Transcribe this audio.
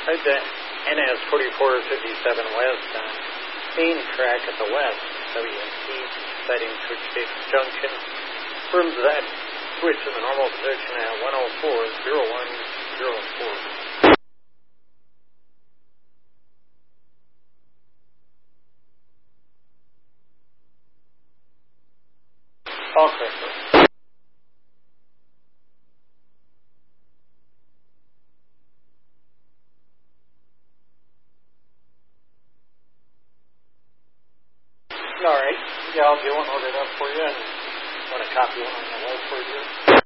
Head to NS 4457 West on main track at the west. WNT sighting switch station junction. Firms that switch in the normal position at 104.0104. All correct. All right. Yeah, I'll get one ordered up for you and want a copy one on the web for you.